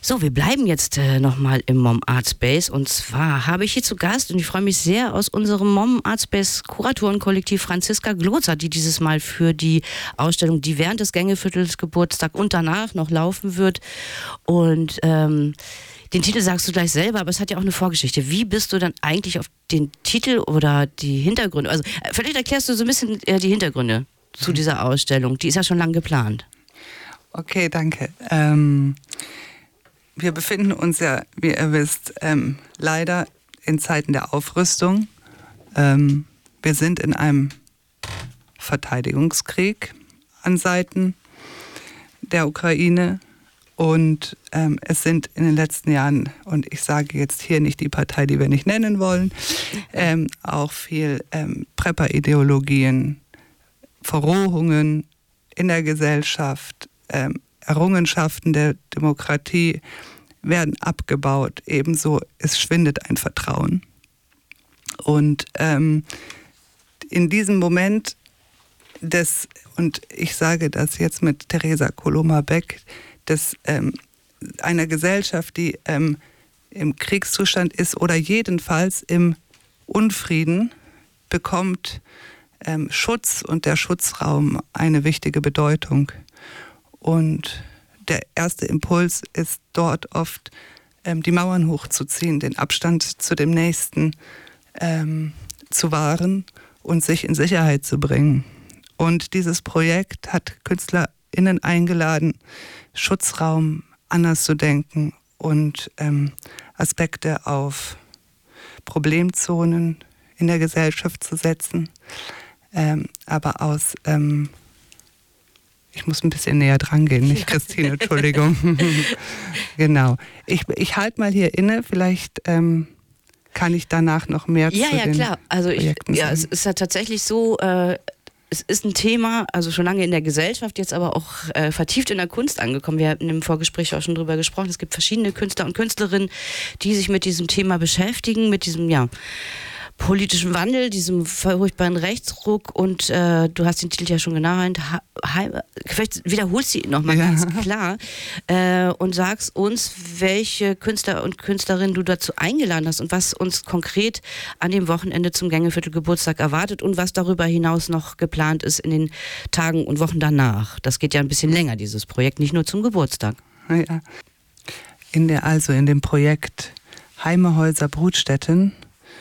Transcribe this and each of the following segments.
So, wir bleiben jetzt nochmal im Mom Art Space und zwar habe ich hier zu Gast und ich freue mich sehr aus unserem Mom Art Space Kuratorenkollektiv Franziska Glotzer, die dieses Mal für die Ausstellung, die während des Gängeviertels Geburtstag und danach noch laufen wird und den Titel sagst du gleich selber, aber es hat ja auch eine Vorgeschichte. Wie bist du dann eigentlich auf den Titel oder die Hintergründe, also vielleicht erklärst du so ein bisschen die Hintergründe zu dieser Ausstellung, die ist ja schon lange geplant. Okay, danke. Wir befinden uns ja, wie ihr wisst, leider in Zeiten der Aufrüstung. Wir sind in einem Verteidigungskrieg an Seiten der Ukraine und es sind in den letzten Jahren, und ich sage jetzt hier nicht die Partei, die wir nicht nennen wollen, auch viel Prepper-Ideologien, Verrohungen in der Gesellschaft, Errungenschaften der Demokratie werden abgebaut. Ebenso, es schwindet ein Vertrauen. Und in diesem Moment und ich sage das jetzt mit Theresa Coloma-Beck, einer Gesellschaft, die im Kriegszustand ist oder jedenfalls im Unfrieden, bekommt Schutz und der Schutzraum eine wichtige Bedeutung. Und der erste Impuls ist dort oft, die Mauern hochzuziehen, den Abstand zu dem Nächsten zu wahren und sich in Sicherheit zu bringen. Und dieses Projekt hat KünstlerInnen eingeladen, Schutzraum anders zu denken und Aspekte auf Problemzonen in der Gesellschaft zu setzen, aber aus ich muss ein bisschen näher dran gehen, nicht Christine, Entschuldigung. Genau. Ich halte mal hier inne, vielleicht kann ich danach noch mehr zu den Ja, klar. Also es ist ja tatsächlich so, es ist ein Thema, also schon lange in der Gesellschaft, jetzt aber auch vertieft in der Kunst angekommen. Wir hatten im Vorgespräch auch schon drüber gesprochen. Es gibt verschiedene Künstler und Künstlerinnen, die sich mit diesem Thema beschäftigen, mit diesem, politischen Wandel, diesem furchtbaren Rechtsruck und du hast den Titel ja schon genannt, vielleicht wiederholst du ihn nochmal ganz klar und sagst uns, welche Künstler und Künstlerinnen du dazu eingeladen hast und was uns konkret an dem Wochenende zum Gängeviertel Geburtstag erwartet und was darüber hinaus noch geplant ist in den Tagen und Wochen danach. Das geht ja ein bisschen länger, dieses Projekt, nicht nur zum Geburtstag. Ja. In dem Projekt Heimehäuser Brutstätten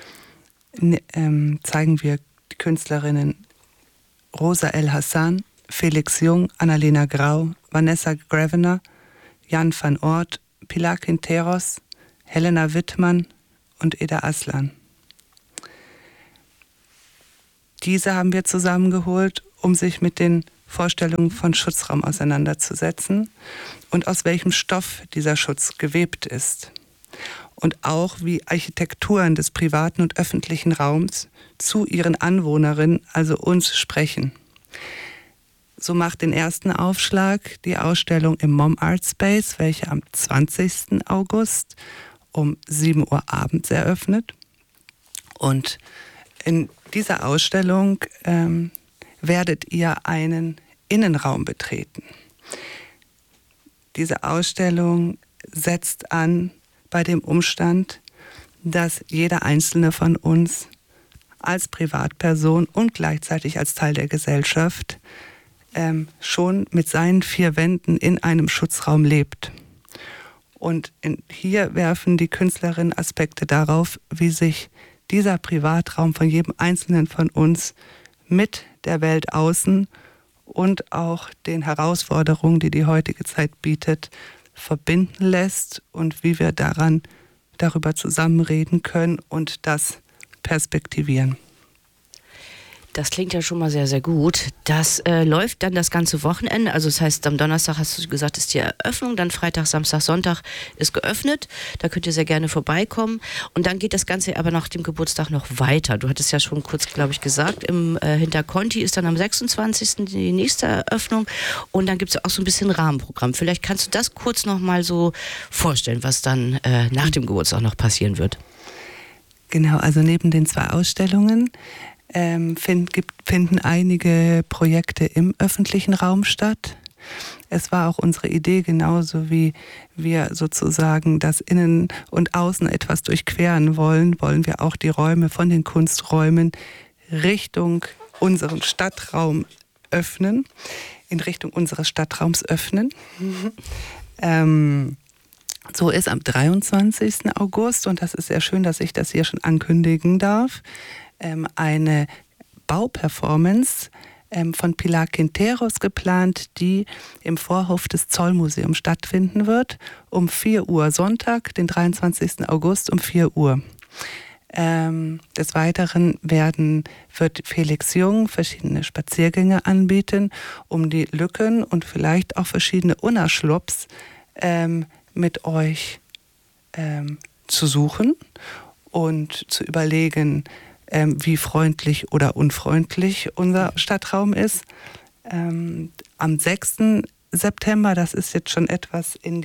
zeigen wir die Künstlerinnen Rosa El Hassan, Felix Jung, Annalena Grau, Vanessa Gravener, Jan van Oort, Pilar Quinteros, Helena Wittmann und Eda Aslan. Diese haben wir zusammengeholt, um sich mit den Vorstellungen von Schutzraum auseinanderzusetzen und aus welchem Stoff dieser Schutz gewebt ist. Und auch wie Architekturen des privaten und öffentlichen Raums zu ihren Anwohnerinnen, also uns, sprechen. So macht den ersten Aufschlag die Ausstellung im Mom Art Space, welche am 20. August um 7 Uhr abends eröffnet. Und in dieser Ausstellung werdet ihr einen Innenraum betreten. Diese Ausstellung setzt an bei dem Umstand, dass jeder Einzelne von uns als Privatperson und gleichzeitig als Teil der Gesellschaft schon mit seinen 4 Wänden in einem Schutzraum lebt. Und hier werfen die Künstlerinnen Aspekte darauf, wie sich dieser Privatraum von jedem Einzelnen von uns mit der Welt außen und auch den Herausforderungen, die die heutige Zeit bietet, verbinden lässt und wie wir darüber zusammenreden können und das perspektivieren. Das klingt ja schon mal sehr, sehr gut. Das läuft dann das ganze Wochenende. Also das heißt, am Donnerstag hast du gesagt, ist die Eröffnung. Dann Freitag, Samstag, Sonntag ist geöffnet. Da könnt ihr sehr gerne vorbeikommen. Und dann geht das Ganze aber nach dem Geburtstag noch weiter. Du hattest ja schon kurz, glaube ich, gesagt, im Hinterconti ist dann am 26. die nächste Eröffnung. Und dann gibt es auch so ein bisschen Rahmenprogramm. Vielleicht kannst du das kurz noch mal so vorstellen, was dann nach dem Geburtstag noch passieren wird. Genau, also neben den 2 Ausstellungen finden einige Projekte im öffentlichen Raum statt. Es war auch unsere Idee, genauso wie wir sozusagen das Innen und Außen etwas durchqueren wollen, wollen wir auch die Räume von den Kunsträumen Richtung unseren Stadtraum öffnen, in Richtung unseres Stadtraums öffnen. So ist am 23. August, und das ist sehr schön, dass ich das hier schon ankündigen darf, eine Bauperformance von Pilar Quinteros geplant, die im Vorhof des Zollmuseums stattfinden wird, um 4 Uhr, Sonntag, den 23. August um 4 Uhr. Des Weiteren wird Felix Jung verschiedene Spaziergänge anbieten, um die Lücken und vielleicht auch verschiedene Unerschlupps mit euch zu suchen und zu überlegen, wie freundlich oder unfreundlich unser Stadtraum ist. Am 6. September, das ist jetzt schon etwas in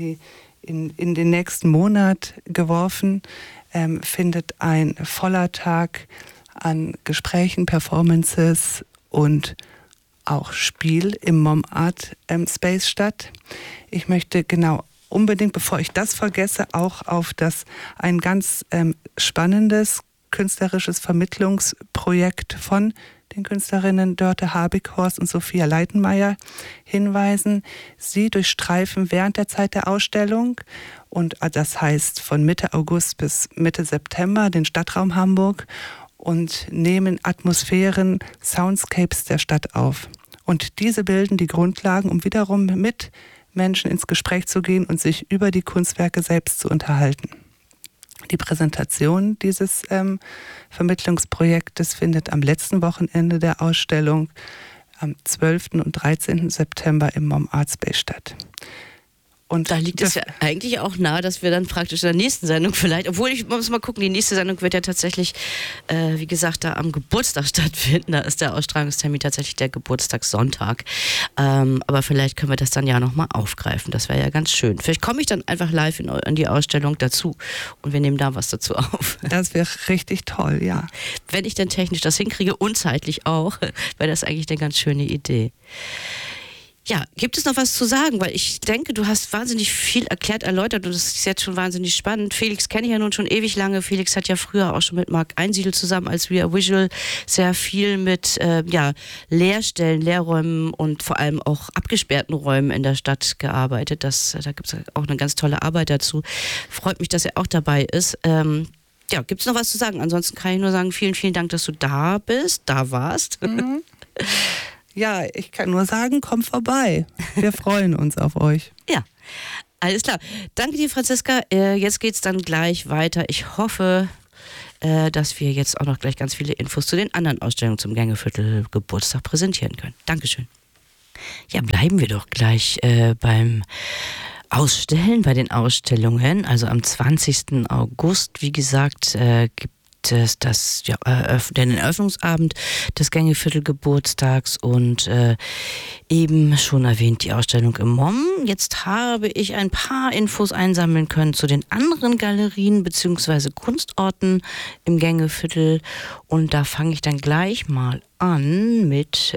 den nächsten Monat geworfen, findet ein voller Tag an Gesprächen, Performances und auch Spiel im Mom Art Space statt. Ich möchte unbedingt, bevor ich das vergesse, auch auf ein ganz spannendes künstlerisches Vermittlungsprojekt von den Künstlerinnen Dörte Habighorst und Sophia Leitenmeier hinweisen. Sie durchstreifen während der Zeit der Ausstellung, und das heißt von Mitte August bis Mitte September, den Stadtraum Hamburg und nehmen Atmosphären, Soundscapes der Stadt auf. Und diese bilden die Grundlagen, um wiederum mit Menschen ins Gespräch zu gehen und sich über die Kunstwerke selbst zu unterhalten. Die Präsentation dieses Vermittlungsprojektes findet am letzten Wochenende der Ausstellung am 12. und 13. September im Mom Art Space statt. Und da liegt es ja eigentlich auch nahe, dass wir dann praktisch in der nächsten Sendung vielleicht, obwohl ich muss mal gucken, die nächste Sendung wird ja tatsächlich, wie gesagt, da am Geburtstag stattfinden. Da ist der Ausstrahlungstermin tatsächlich der Geburtstagssonntag. Aber vielleicht können wir das dann ja nochmal aufgreifen. Das wäre ja ganz schön. Vielleicht komme ich dann einfach live in die Ausstellung dazu und wir nehmen da was dazu auf. Das wäre richtig toll, ja. Wenn ich dann technisch das hinkriege und zeitlich auch, wäre das eigentlich eine ganz schöne Idee. Ja, gibt es noch was zu sagen? Weil ich denke, du hast wahnsinnig viel erklärt, und das ist jetzt schon wahnsinnig spannend. Felix kenne ich ja nun schon ewig lange. Felix hat ja früher auch schon mit Marc Einsiedel zusammen als We Are Visual sehr viel mit Leerstellen, Leerräumen und vor allem auch abgesperrten Räumen in der Stadt gearbeitet. Da gibt es auch eine ganz tolle Arbeit dazu. Freut mich, dass er auch dabei ist. Gibt es noch was zu sagen? Ansonsten kann ich nur sagen, vielen, vielen Dank, dass du da warst. Mhm. Ja, ich kann nur sagen, komm vorbei. Wir freuen uns auf euch. Ja, alles klar. Danke dir, Franziska. Jetzt geht's dann gleich weiter. Ich hoffe, dass wir jetzt auch noch gleich ganz viele Infos zu den anderen Ausstellungen zum Gängeviertel Geburtstag präsentieren können. Dankeschön. Ja, bleiben wir doch gleich beim Ausstellen, bei den Ausstellungen. Also am 20. August, wie gesagt, gibt es den Eröffnungsabend des Gängeviertel-Geburtstags und eben schon erwähnt die Ausstellung im MOM. Jetzt habe ich ein paar Infos einsammeln können zu den anderen Galerien bzw. Kunstorten im Gängeviertel, und da fange ich dann gleich mal an mit,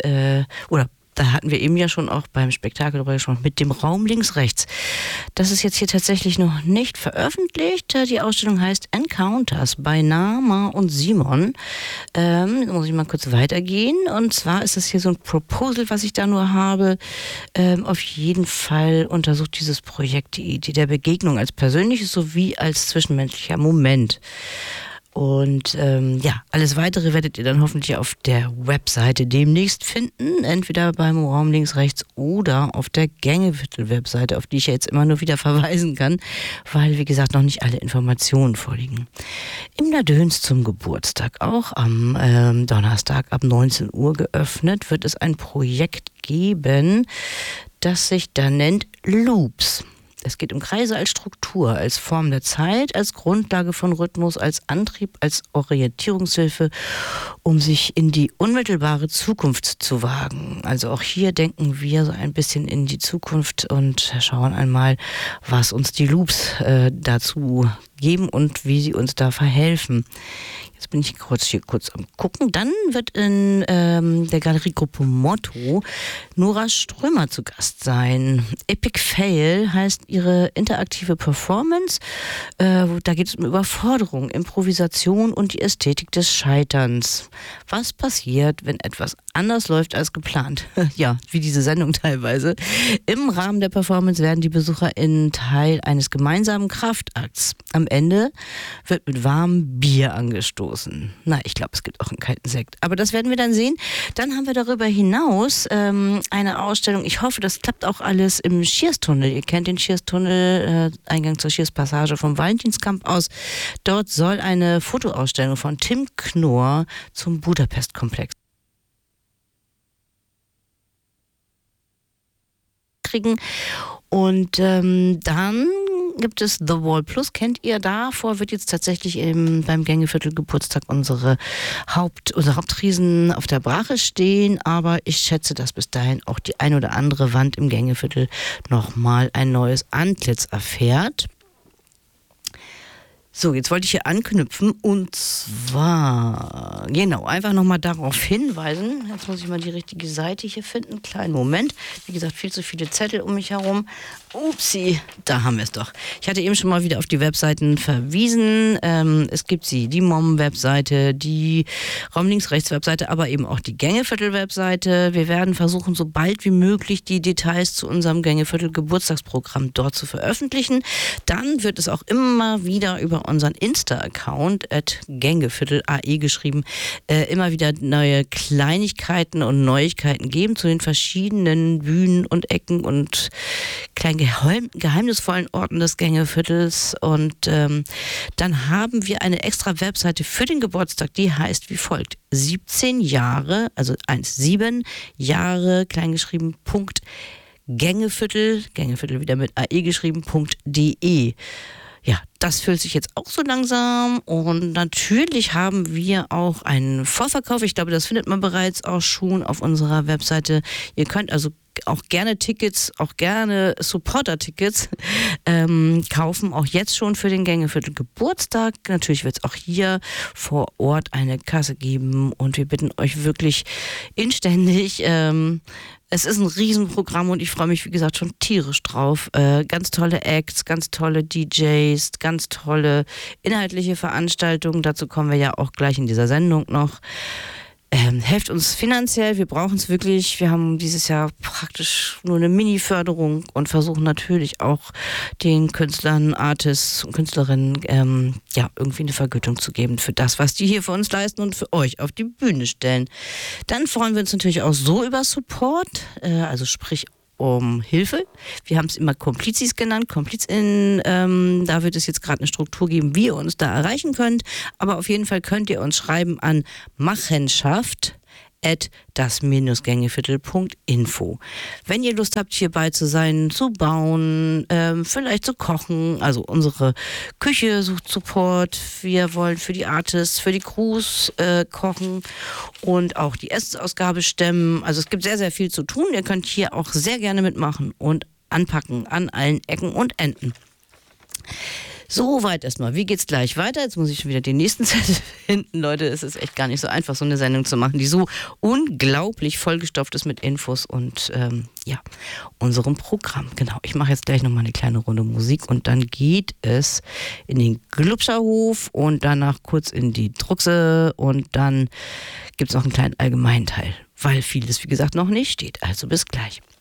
da hatten wir eben ja schon auch beim Spektakel darüber gesprochen, mit dem Raum links-rechts. Das ist jetzt hier tatsächlich noch nicht veröffentlicht. Die Ausstellung heißt Encounters bei Nama und Simon. Jetzt muss ich mal kurz weitergehen. Und zwar ist das hier so ein Proposal, was ich da nur habe. Auf jeden Fall untersucht dieses Projekt die Idee der Begegnung als persönliches sowie als zwischenmenschlicher Moment. Und alles Weitere werdet ihr dann hoffentlich auf der Webseite demnächst finden, entweder beim Raum links, rechts oder auf der Gängeviertel-Webseite, auf die ich ja jetzt immer nur wieder verweisen kann, weil, wie gesagt, noch nicht alle Informationen vorliegen. Im Ladöns zum Geburtstag, auch am Donnerstag ab 19 Uhr geöffnet, wird es ein Projekt geben, das sich da nennt Loops. Es geht um Kreise als Struktur, als Form der Zeit, als Grundlage von Rhythmus, als Antrieb, als Orientierungshilfe, um sich in die unmittelbare Zukunft zu wagen. Also auch hier denken wir so ein bisschen in die Zukunft und schauen einmal, was uns die Loops dazu geben und wie sie uns da verhelfen. Jetzt bin ich hier kurz am Gucken. Dann wird in der Galeriegruppe Motto Nora Strömer zu Gast sein. Epic Fail heißt ihre interaktive Performance. Da geht es um Überforderung, Improvisation und die Ästhetik des Scheiterns. Was passiert, wenn etwas anders läuft als geplant? Ja, wie diese Sendung teilweise. Im Rahmen der Performance werden die BesucherInnen Teil eines gemeinsamen Kraftakts. Am Ende wird mit warmem Bier angestoßen. Na, ich glaube, es gibt auch einen kalten Sekt. Aber das werden wir dann sehen. Dann haben wir darüber hinaus eine Ausstellung. Ich hoffe, das klappt auch alles im Schierstunnel. Ihr kennt den Schierstunnel, Eingang zur Schierspassage vom Valentinskamp aus. Dort soll eine Fotoausstellung von Tim Knorr zum Budapest-Komplex kriegen. Und dann gibt es The Wall Plus, kennt ihr. Davor wird jetzt tatsächlich beim Gängeviertel Geburtstag unsere Hauptriesen auf der Brache stehen, aber ich schätze, dass bis dahin auch die ein oder andere Wand im Gängeviertel nochmal ein neues Antlitz erfährt. So, jetzt wollte ich hier anknüpfen und zwar, genau, einfach nochmal darauf hinweisen. Jetzt muss ich mal die richtige Seite hier finden. Kleinen Moment. Wie gesagt, viel zu viele Zettel um mich herum. Upsi, da haben wir es doch. Ich hatte eben schon mal wieder auf die Webseiten verwiesen. Es gibt die MOM-Webseite, die Raum-Links-Rechts-Webseite, aber eben auch die Gängeviertel-Webseite. Wir werden versuchen, so bald wie möglich die Details zu unserem Gängeviertel-Geburtstagsprogramm dort zu veröffentlichen. Dann wird es auch immer wieder über unseren Insta-Account @Gängeviertel AE geschrieben, immer wieder neue Kleinigkeiten und Neuigkeiten geben zu den verschiedenen Bühnen und Ecken und kleinen geheimnisvollen Orten des Gängeviertels. Und dann haben wir eine extra Webseite für den Geburtstag, die heißt wie folgt: 17 Jahre, also 17 Jahre, kleingeschrieben, Gängeviertel wieder mit AE geschrieben.de. Ja, das füllt sich jetzt auch so langsam und natürlich haben wir auch einen Vorverkauf. Ich glaube, das findet man bereits auch schon auf unserer Webseite. Ihr könnt also auch gerne Tickets, auch gerne Supporter-Tickets kaufen, auch jetzt schon für den Gängeviertel Geburtstag. Natürlich wird es auch hier vor Ort eine Kasse geben und wir bitten euch wirklich inständig, es ist ein Riesenprogramm und ich freue mich, wie gesagt, schon tierisch drauf. Ganz tolle Acts, ganz tolle DJs, ganz tolle inhaltliche Veranstaltungen. Dazu kommen wir ja auch gleich in dieser Sendung noch. Helft uns finanziell, wir brauchen es wirklich. Wir haben dieses Jahr praktisch nur eine Mini-Förderung und versuchen natürlich auch den Künstlern, Artists und Künstlerinnen irgendwie eine Vergütung zu geben für das, was die hier für uns leisten und für euch auf die Bühne stellen. Dann freuen wir uns natürlich auch so über Support, also sprich um Hilfe. Wir haben es immer Komplizis genannt, KomplizInnen. Da wird es jetzt gerade eine Struktur geben, wie ihr uns da erreichen könnt. Aber auf jeden Fall könnt ihr uns schreiben an machenschaft@das-gängeviertel.info. Wenn ihr Lust habt, hierbei zu sein, zu bauen, vielleicht zu kochen, also unsere Küche sucht Support. Wir wollen für die Artists, für die Crews kochen und auch die Essensausgabe stemmen. Also es gibt sehr, sehr viel zu tun. Ihr könnt hier auch sehr gerne mitmachen und anpacken an allen Ecken und Enden. Soweit erstmal. Wie geht's gleich weiter? Jetzt muss ich schon wieder den nächsten Zettel finden. Leute, es ist echt gar nicht so einfach, so eine Sendung zu machen, die so unglaublich vollgestopft ist mit Infos und unserem Programm. Genau, ich mache jetzt gleich nochmal eine kleine Runde Musik und dann geht es in den Glubscherhof und danach kurz in die Druckse und dann gibt es noch einen kleinen Allgemeinteil, weil vieles, wie gesagt, noch nicht steht. Also bis gleich.